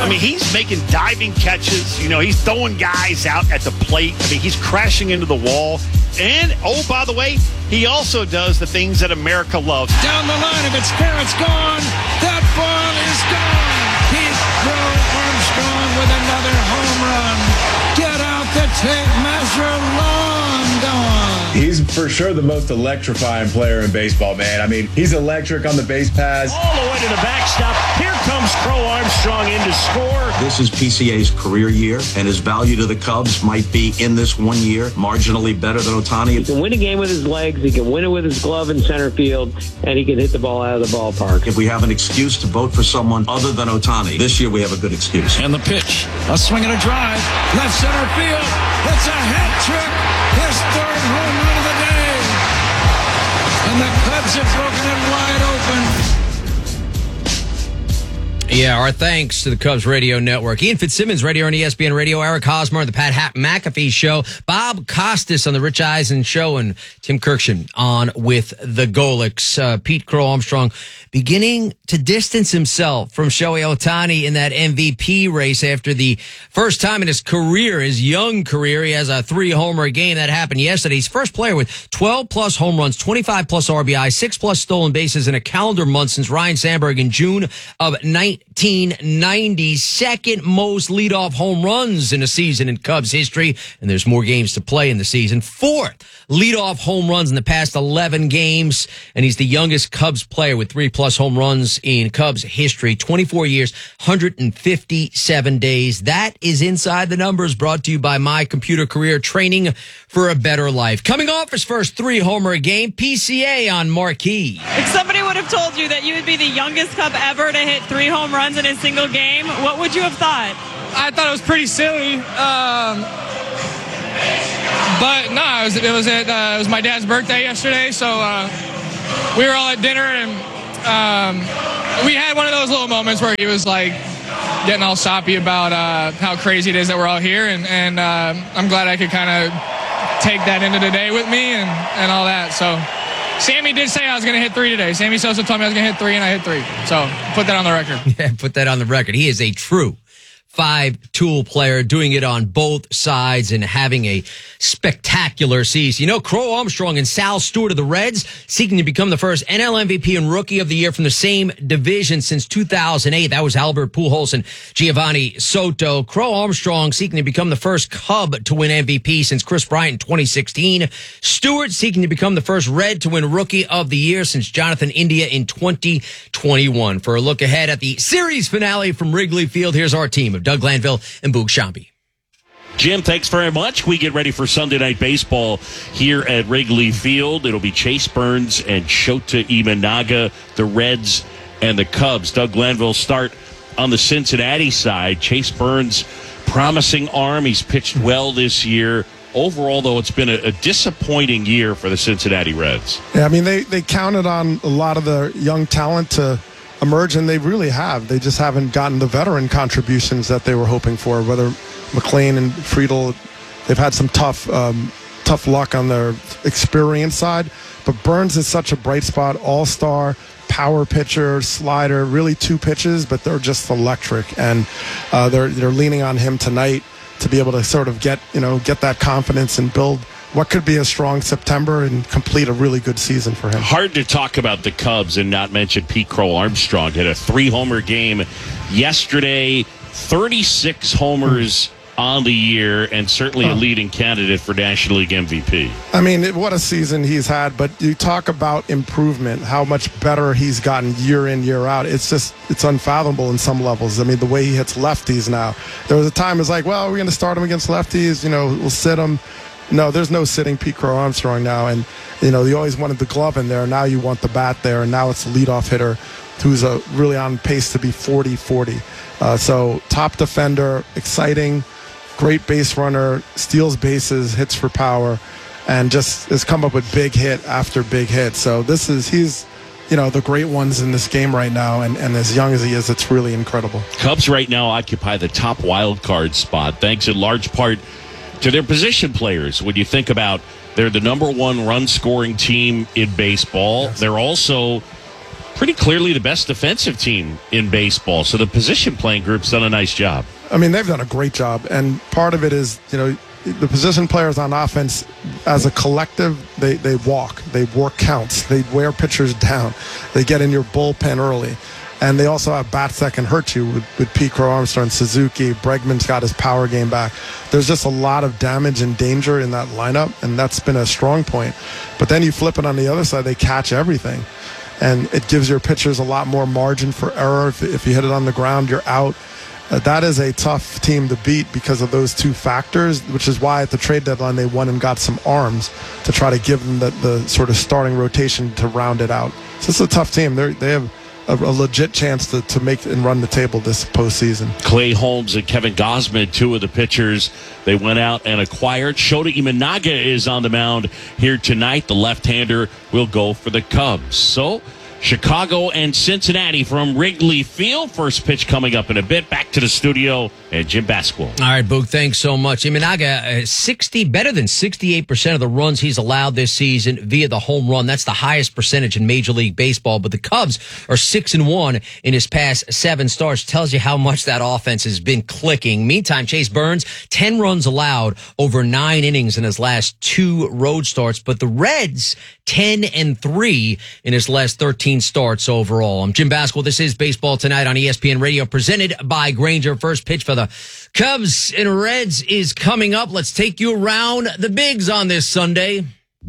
I mean, he's making diving catches. You know, he's throwing guys out at the plate. I mean, he's crashing into the wall. And, oh, by the way, he also does the things that America loves. Down the line, if it's fair, it's gone. That ball is gone. Pete Crow Armstrong with another home run. Get out the tape measure, long gone. He's for sure the most electrifying player in baseball, man. I mean, he's electric on the base paths. All the way to the backstop. Here comes Crow Armstrong in to score. This is PCA's career year, and his value to the Cubs might be in this 1 year marginally better than Ohtani. He can win a game with his legs, he can win it with his glove in center field, and he can hit the ball out of the ballpark. If we have an excuse to vote for someone other than Ohtani, this year we have a good excuse. And the pitch, a swing and a drive, left center field. It's a hat trick. His third home run of the day. And the Cubs have broken it wide open. Yeah, our thanks to the Cubs Radio Network. Ian Fitzsimmons, radio on ESPN Radio. Eric Hosmer on the Pat McAfee Show. Bob Costas on the Rich Eisen Show. And Tim Kirkshin on with the Golics. Pete Crow Armstrong beginning to distance himself from Shohei Ohtani in that MVP race after the first time in his career, his young career. He has a 3-homer game that happened yesterday. He's first player with 12-plus home runs, 25-plus RBI, 6-plus stolen bases in a calendar month since Ryan Sandberg in June of 1990. Second most leadoff home runs in a season in Cubs history, and there's more games to play in the season. Fourth leadoff home runs in the past 11 games, and he's the youngest Cubs player with 3-plus home runs in Cubs history. 24 years, 157 days. That is Inside the Numbers, brought to you by My Computer Career, training for a better life. Coming off his first 3-homer game, PCA on Marquee. If somebody would have told you that you would be the youngest Cub ever to hit 3 home runs in a single game, what would you have thought? I thought it was pretty silly. But no, it was my dad's birthday yesterday, so we were all at dinner, and we had one of those little moments where he was like getting all soppy about how crazy it is that we're all here, and I'm glad I could kind of take that into the day with me and all that. So Sammy did say I was going to hit 3 today. Sammy Sosa told me I was going to hit 3, and I hit 3. So put that on the record. Yeah, put that on the record. He is a true 5-tool player, doing it on both sides and having a spectacular season. You know, Crow Armstrong and Sal Stewart of the Reds seeking to become the first NL MVP and Rookie of the Year from the same division since 2008. That was Albert Pujols and Giovanni Soto. Crow Armstrong seeking to become the first Cub to win MVP since Chris Bryant in 2016. Stewart seeking to become the first Red to win Rookie of the Year since Jonathan India in 2021. For a look ahead at the series finale from Wrigley Field, here's our team of Doug Glanville and Boog Shambi. Jim, thanks very much. We get ready for Sunday Night Baseball here at Wrigley Field. It'll be Chase Burns and Shota Imanaga, the Reds and the Cubs. Doug Glanville start on the Cincinnati side. Chase Burns, promising arm. He's pitched well this year. Overall, though, it's been a disappointing year for the Cincinnati Reds. Yeah, I mean, they counted on a lot of the young talent to emerge, and they really have. They just haven't gotten the veteran contributions that they were hoping for, whether McLean and Friedel. They've had some tough luck on their experience side, but Burns is such a bright spot, all-star, power pitcher, slider, really 2 pitches, but they're just electric, and they're leaning on him tonight to be able to sort of get that confidence and build what could be a strong September and complete a really good season for him. Hard to talk about the Cubs and not mention Pete Crow Armstrong. Had a 3-homer game yesterday, 36 homers on the year, and certainly a leading candidate for National League MVP. I mean, what a season he's had, but you talk about improvement, how much better he's gotten year in, year out. It's unfathomable in some levels. I mean, the way he hits lefties now. There was a time it was like, well, we're going to start him against lefties, we'll sit him. No, there's no sitting Pete Crow Armstrong now, and you always wanted the glove in there. Now you want the bat there, and now it's the leadoff hitter who's really on pace to be 40-40. So top defender, exciting, great base runner, steals bases, hits for power, and just has come up with big hit after big hit. So he's the great ones in this game right now, and as young as he is, it's really incredible. Cubs right now occupy the top wild card spot, thanks in large part to their position players. When you think about, they're the number 1 run-scoring team in baseball. Yes. They're also pretty clearly the best defensive team in baseball. So the position playing group's done a nice job. I mean, they've done a great job, and part of it is, the position players on offense, as a collective, they walk, they work counts, they wear pitchers down, they get in your bullpen early, and they also have bats that can hurt you with Pete Crow Armstrong, Suzuki. Bregman's got his power game back. There's just a lot of damage and danger in that lineup, and that's been a strong point. But then you flip it on the other side, they catch everything, and it gives your pitchers a lot more margin for error. If you hit it on the ground, you're out. That is a tough team to beat because of those two factors, which is why at the trade deadline they went and got some arms to try to give them the sort of starting rotation to round it out. So it's a tough team. They have a legit chance to make and run the table this postseason. Clay Holmes and Kevin Gausman, two of the pitchers they went out and acquired. Shota Imanaga is on the mound here tonight. The left-hander will go for the Cubs. So Chicago and Cincinnati from Wrigley Field. First pitch coming up in a bit. Back to the studio and Jim Basquil. All right, Boog, thanks so much. Imanaga, better than 68% of the runs he's allowed this season via the home run. That's the highest percentage in Major League Baseball. But the Cubs are 6-1 in his past 7 starts. Tells you how much that offense has been clicking. Meantime, Chase Burns, 10 runs allowed over 9 innings in his last 2 road starts. But the Reds, 10-3 in his last 13 starts overall. I'm Jim Basquil. This is Baseball Tonight on ESPN Radio, presented by Grainger. First pitch for the Cubs and Reds is coming up. Let's take you around the bigs on this Sunday.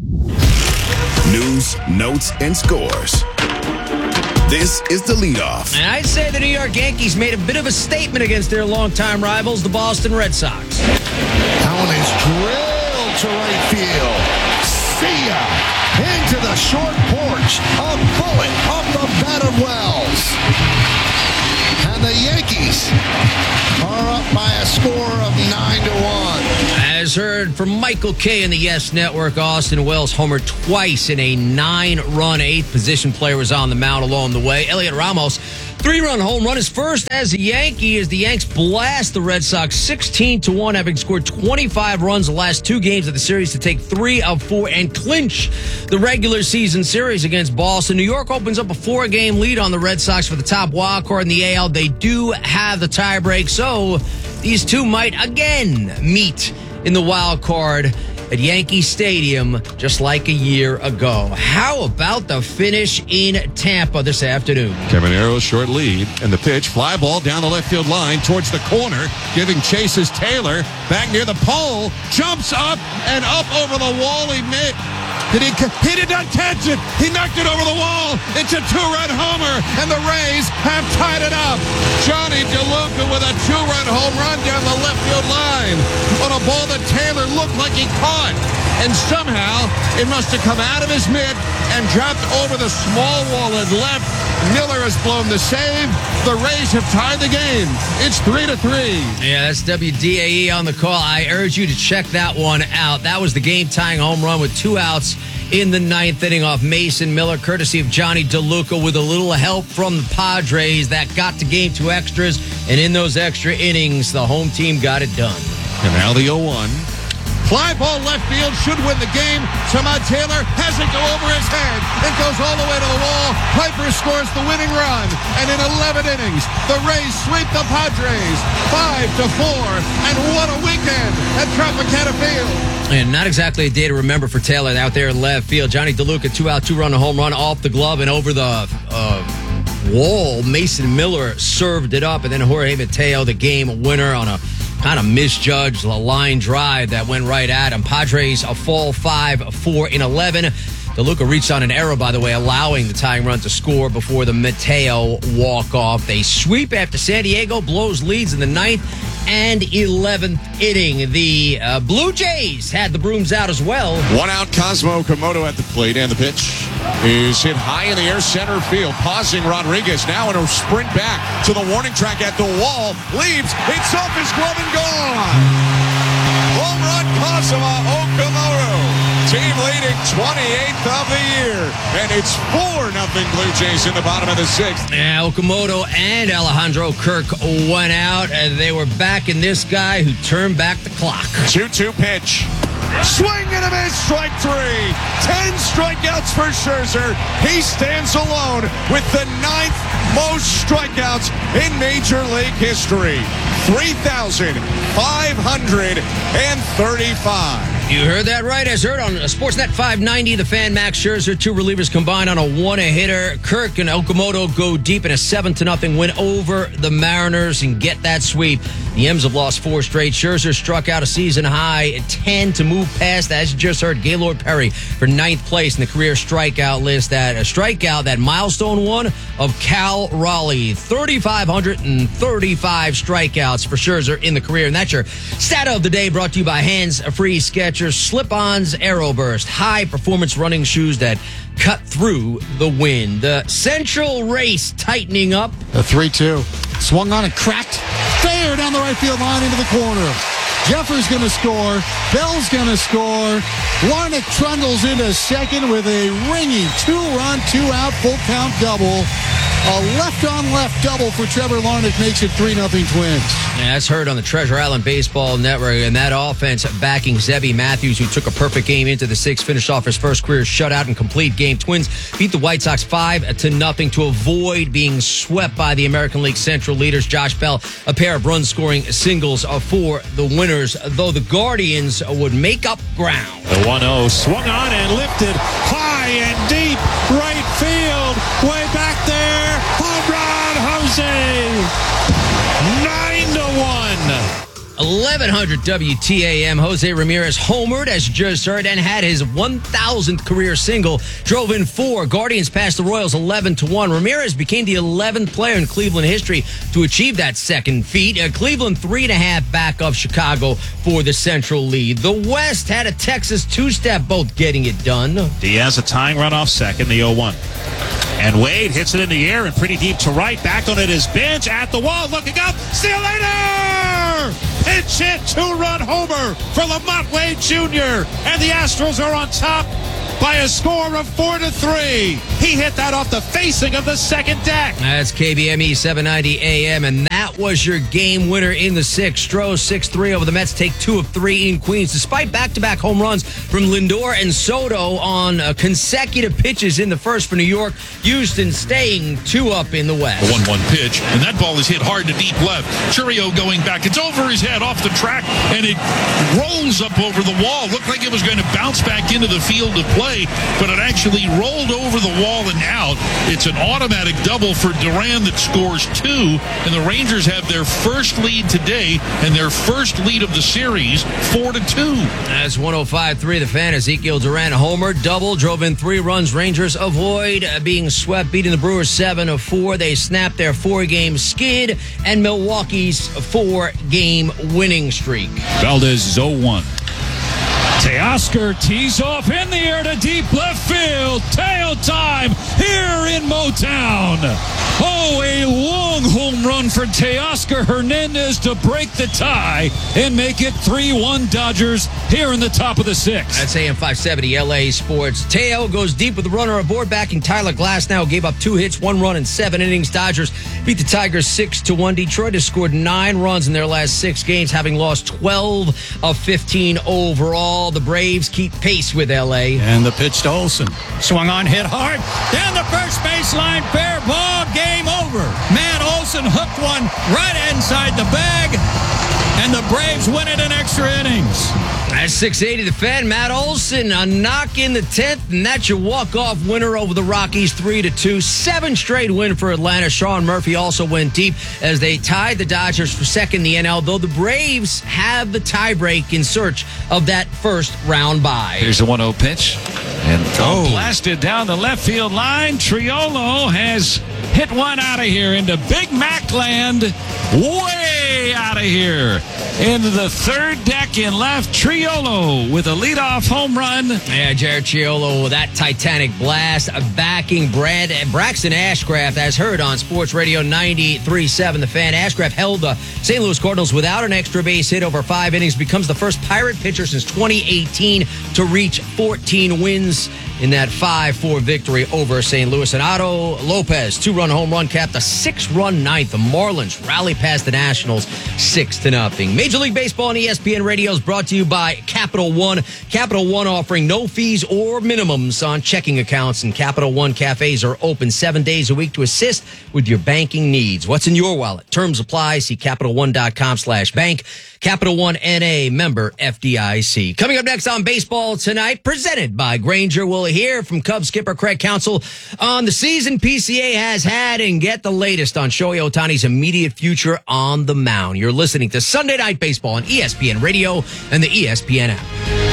News, notes, and scores. This is the leadoff. And I'd say the New York Yankees made a bit of a statement against their longtime rivals, the Boston Red Sox. Allen is drilled to right field. See ya! Into the short porch. A bullet off the bat of Wells. And the Yankees are up by a score of 9-1. As heard from Michael Kay in the Yes Network, Austin Wells homered twice in a 9-run 8th. Position player was on the mound along the way. Elliot Ramos, 3-run home run, his first as a Yankee, as the Yanks blast the Red Sox 16-1, having scored 25 runs the last 2 games of the series to take 3 of 4 and clinch the regular season series against Boston. New York opens up a 4-game lead on the Red Sox for the top wild card in the AL. They do have the tiebreak, so these two might again meet in the wild card at Yankee Stadium just like a year ago. How about the finish in Tampa this afternoon? Caminero, short lead, and the pitch, fly ball down the left field line towards the corner, giving chases Taylor back near the pole, jumps up and up over the wall. He did not catch it. He knocked it over the wall. It's a 2-run homer, and the Rays have tied it up. Johnny DeLuca with a 2-run home run down the left field line on a ball that Taylor looked like he caught. And somehow it must have come out of his mitt and dropped over the small wall and left. Miller has blown the save. The Rays have tied the game. It's 3-3. Yeah, that's WDAE on the call. I urge you to check that one out. That was the game-tying home run with 2 outs in the 9th inning off Mason Miller, courtesy of Johnny DeLuca, with a little help from the Padres. That got to game 2 extras, and in those extra innings, the home team got it done. And now the 0-1. Fly ball left field should win the game. Samad Taylor has it go over his head. It goes all the way to the wall. Piper scores the winning run. And in 11 innings, the Rays sweep the Padres 5-4. And what a weekend at Tropicana Field. And not exactly a day to remember for Taylor out there in left field. Johnny DeLuca, 2-out, 2-run home run off the glove and over the wall. Mason Miller served it up, and then Jorge Mateo, the game winner, on a kind of misjudged line drive that went right at him. Padres a fall 5-4 in 11. DeLuca reached on an error, by the way, allowing the tying run to score before the Mateo walk-off. They sweep after San Diego blows leads in the 9th and 11th inning. The Blue Jays had the brooms out as well. 1 out, Cosmo Komodo at the plate, and the pitch is hit high in the air center field. Pausing Rodriguez now in a sprint back to the warning track at the wall. Leaves, it's off his glove and gone. Home run, Cosmo Okamoto. Team leading 28th of the year. And it's 4-0 Blue Jays in the bottom of the 6th. Yeah, Okamoto and Alejandro Kirk went out, and they were backing this guy who turned back the clock. 2-2 pitch. Swing and a miss, strike 3. 10 strikeouts for Scherzer. He stands alone with the 9th most strikeouts in Major League history. 3,535. You heard that right. As heard on Sportsnet 590, the Fan, Max Scherzer, 2 relievers combined on a 1-hitter. Kirk and Okamoto go deep in a 7-0 win over the Mariners and get that sweep. The M's have lost 4 straight. Scherzer struck out a season-high 10 to move past, as you just heard, Gaylord Perry for 9th place in the career strikeout list. That milestone one of Cal Raleigh. 3,535 strikeouts for Scherzer in the career. And that's your stat of the day, brought to you by Hands Free Skechers Slip-Ons Aeroburst, high-performance running shoes that cut through the wind. The Central race tightening up. A 3-2. Swung on and cracked. Fair down the right field line into the corner. Jeffers going to score. Bell's going to score. Larnach trundles into second with a ringing 2-run, 2-out, full-count double. A left-on-left double for Trevor Larnach makes it 3-0 Twins. Yeah, that's heard on the Treasure Island Baseball Network, and that offense backing Zebby Matthews, who took a perfect game into the 6th, finished off his first career shutout and complete game. Twins beat the White Sox 5-0 to avoid being swept by the American League Central leaders. Josh Bell, a pair of run-scoring singles for the winners, though the Guardians would make up ground. The 1-0 swung on and lifted high and deep right field, way back there. Home run, Jose. 9-1. 1100 WTAM. Jose Ramirez homered, as you just heard, and had his 1,000th career single. Drove in 4. Guardians passed the Royals 11-1. Ramirez became the 11th player in Cleveland history to achieve that second feat. Cleveland 3.5 back of Chicago for the Central lead. The West had a Texas 2-step, both getting it done. Diaz a tying run off second, the 0-1. And Wade hits it in the air and pretty deep to right. Back on it is Bench at the wall, looking up. See you later! Pinch hit, 2-run homer for Lamont Wade Jr. And the Astros are on top by a score of 4-3. He hit that off the facing of the second deck. That's KBME 790 AM, and that was your game winner in the 6th. Stroh 6-3 over the Mets, take 2 of 3 in Queens, despite back-to-back home runs from Lindor and Soto on consecutive pitches in the first for New York. Houston staying 2 up in the West. The 1-1 pitch, and that ball is hit hard to deep left. Churio going back. It's over his head, off the track, and it rolls up over the wall. Looked like it was going to bounce back into the field to play, but it actually rolled over the wall and out. It's an automatic double for Duran that scores 2, and the Rangers have their first lead today and their first lead of the series, 4-2. That's 105.3 The Fan. Ezekiel Duran homer, double, drove in 3 runs. Rangers avoid being swept, beating the Brewers 7-4. They snap their 4-game skid and Milwaukee's 4-game winning streak. Valdez is 0-1. Teoscar tees off in the air to deep left field. Tail time here in Motown. Oh, a long home run for Teoscar Hernandez to break the tie and make it 3-1 Dodgers here in the top of the 6th. That's AM 570 LA Sports. Teo goes deep with the runner aboard, backing Tyler Glasnow. Gave up 2 hits, 1 run in 7 innings. Dodgers beat the Tigers 6-1. Detroit has scored 9 runs in their last 6 games, having lost 12 of 15 overall. The Braves keep pace with LA. And the pitch to Olsen. Swung on, hit hard. Down the first baseline. Fair ball. Game over. Matt Olsen hooked one right inside the bag. And the Braves win it in extra innings. That's 680 The Fan. Matt Olsen, a knock in the 10th, and that's your walk-off winner over the Rockies, 3-2. 7 straight win for Atlanta. Sean Murphy also went deep as they tied the Dodgers for second in the NL, though the Braves have the tiebreak in search of that first-round bye. Here's the 1-0 pitch. And blasted down the left field line. Triolo has hit one out of here into Big Mac land. Way out of here. Into the third deck in left. Triolo with a leadoff home run. Yeah, Jared Triolo with that Titanic blast backing Braxton Ashcraft, as heard on Sports Radio 93.7 The Fan. Ashcraft held the St. Louis Cardinals without an extra base hit over 5 innings, becomes the first Pirate pitcher since 2018 to reach 14 wins in that 5-4 victory over St. Louis. And Otto Lopez, 2-run home run, capped a 6-run ninth. The Marlins rally past the Nationals 6-0. Major League Baseball on ESPN Radio is brought to you by Capital One. Capital One offering no fees or minimums on checking accounts, and Capital One cafes are open 7 days a week to assist with your banking needs. What's in your wallet? Terms apply. See CapitalOne.com/bank. Capital One NA, member FDIC. Coming up next on Baseball Tonight, presented by Grainger, we'll hear from Cubs skipper Craig Counsell on the season PCA has had and get the latest on Shohei Ohtani's immediate future on the mound. You're listening to Sunday Night Baseball on ESPN Radio and the ESPN app.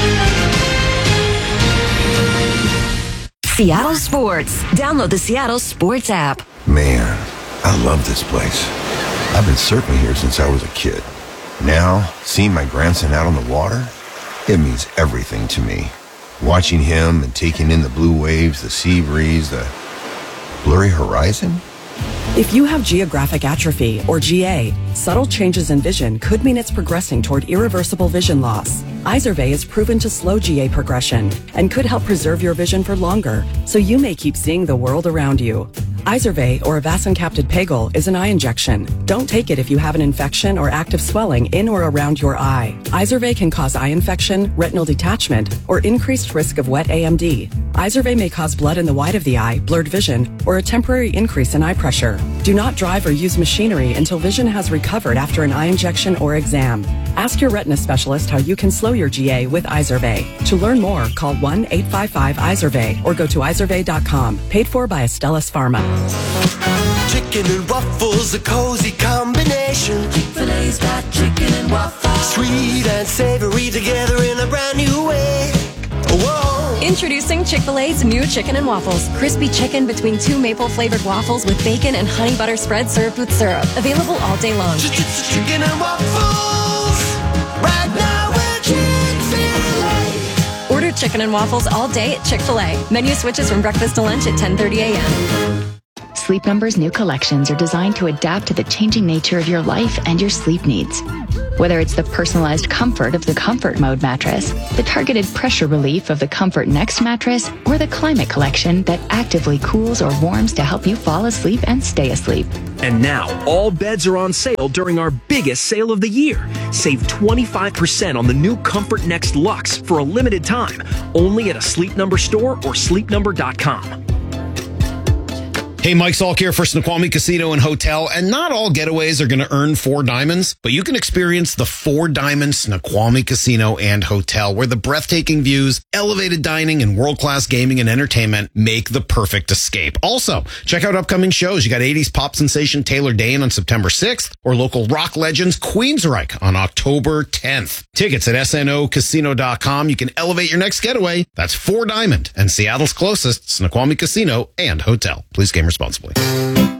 Seattle Sports. Download the Seattle Sports app. Man, I love this place. I've been surfing here since I was a kid. Now, seeing my grandson out on the water, it means everything to me. Watching him and taking in the blue waves, the sea breeze, the blurry horizon. If you have geographic atrophy, or GA, subtle changes in vision could mean it's progressing toward irreversible vision loss. Izervay is proven to slow GA progression and could help preserve your vision for longer, so you may keep seeing the world around you. Izervay, or avacincaptad pegol, is an eye injection. Don't take it if you have an infection or active swelling in or around your eye. Izervay can cause eye infection, retinal detachment, or increased risk of wet AMD. Izervay may cause blood in the white of the eye, blurred vision, or a temporary increase in eye pressure. Do not drive or use machinery until vision has recovered after an eye injection or exam. Ask your retina specialist how you can slow your GA with Izervay. To learn more, call 1-855-IZERVAY or go to izervay.com. Paid for by Astellas Pharma. Chicken and waffles, a cozy combination. Chick-fil-A's got chicken and waffles. Sweet and savory together in a brand new way. Whoa. Introducing Chick-fil-A's new chicken and waffles. Crispy chicken between two maple-flavored waffles with bacon and honey butter spread served with syrup. Available all day long. Chicken and waffles. Right now we're Chick-fil-A. Order chicken and waffles all day at Chick-fil-A. Menu switches from breakfast to lunch at 10:30 a.m. Sleep Number's new collections are designed to adapt to the changing nature of your life and your sleep needs. Whether it's the personalized comfort of the Comfort Mode mattress, the targeted pressure relief of the Comfort Next mattress, or the Climate Collection that actively cools or warms to help you fall asleep and stay asleep. And now, all beds are on sale during our biggest sale of the year. Save 25% on the new Comfort Next Luxe for a limited time, only at a Sleep Number store or sleepnumber.com. Hey, Mike Salk here for Snoqualmie Casino and Hotel, and not all getaways are going to earn 4 diamonds, but you can experience the 4 Diamond Snoqualmie Casino and Hotel, where the breathtaking views, elevated dining, and world-class gaming and entertainment make the perfect escape. Also, check out upcoming shows. You got 80s pop sensation Taylor Dane on September 6th, or local rock legends Queensryche on October 10th. Tickets at snocasino.com. You can elevate your next getaway. That's 4 Diamond and Seattle's closest Snoqualmie Casino and Hotel. Please game responsibly.